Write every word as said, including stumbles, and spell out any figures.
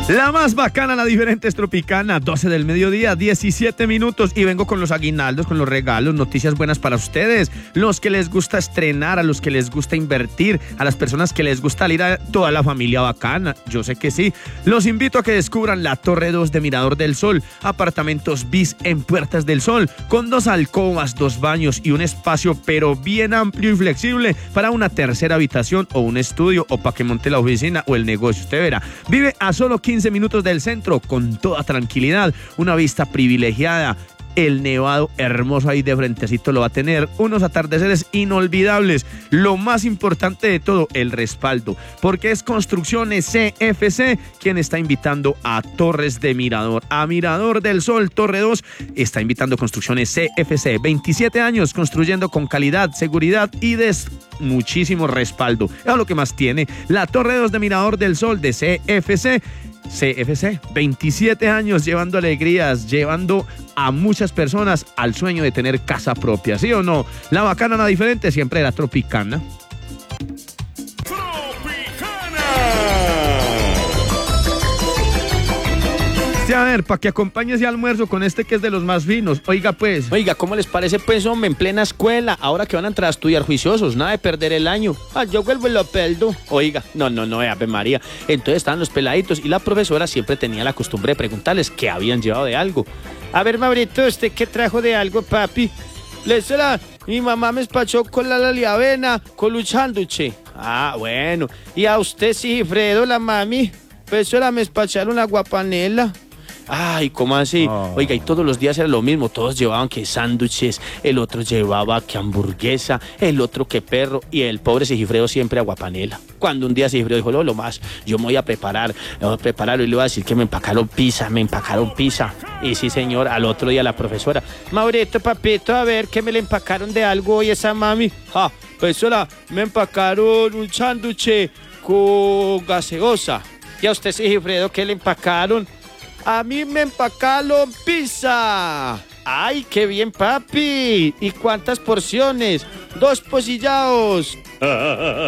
La más bacana, la diferente es Tropicana, doce del mediodía, diecisiete minutos, y vengo con los aguinaldos, con los regalos, noticias buenas para ustedes, los que les gusta estrenar, a los que les gusta invertir, a las personas que les gusta ir a toda la familia bacana, yo sé que sí. Los invito a que descubran la Torre dos de Mirador del Sol, apartamentos bis en Puertas del Sol, con dos alcobas, dos baños y un espacio pero bien amplio y flexible para una tercera habitación o un estudio o para que monte la oficina o el negocio, usted verá. Vive a solo quince minutos del centro con toda tranquilidad, una vista privilegiada, el nevado hermoso ahí de frentecito lo va a tener, unos atardeceres inolvidables, lo más importante de todo, el respaldo, porque es Construcciones C F C quien está invitando a Torres de Mirador, a Mirador del Sol, Torre dos, está invitando Construcciones C F C, veintisiete años construyendo con calidad, seguridad y des muchísimo respaldo, es lo que más tiene, la Torre dos de Mirador del Sol de C F C. C F C, veintisiete años llevando alegrías, llevando a muchas personas al sueño de tener casa propia, ¿sí o no? La bacana, la diferente, siempre era Tropicana. A ver, para que acompañe ese almuerzo con este que es de los más finos. Oiga, pues. Oiga, ¿cómo les parece, pues, hombre, en plena escuela? Ahora que van a entrar a estudiar juiciosos, nada de perder el año. Ah, yo vuelvo y lo peldo. Oiga, no, no, no, Ave María. Entonces estaban los peladitos y la profesora siempre tenía la costumbre de preguntarles qué habían llevado de algo. A ver, Maurito, ¿usted qué trajo de algo, papi? Le será, mi mamá me despachó con la laliavena, con luchanduche. Ah, bueno. Y a usted, Sigifredo, la mami, pues ahora me despacharon la guapanela. Ay, ¿cómo así? Oh. Oiga, y todos los días era lo mismo, todos llevaban que sándwiches, el otro llevaba que hamburguesa, el otro que perro, y el pobre Sigifredo siempre aguapanela. Cuando un día Sigifredo dijo, no, lo más, yo me voy a preparar, me voy a preparar, y le voy a decir que me empacaron pizza, me empacaron pizza. Y sí, señor, al otro día la profesora, Maurito, papito, a ver, ¿qué me le empacaron de algo hoy esa mami? Ah, pues ahora me empacaron un sándwich con gaseosa. Y a usted, Sigifredo, ¿qué le empacaron? A mí me empacaron pizza. ¡Ay, qué bien, papi! ¿Y cuántas porciones? Dos pocillaos.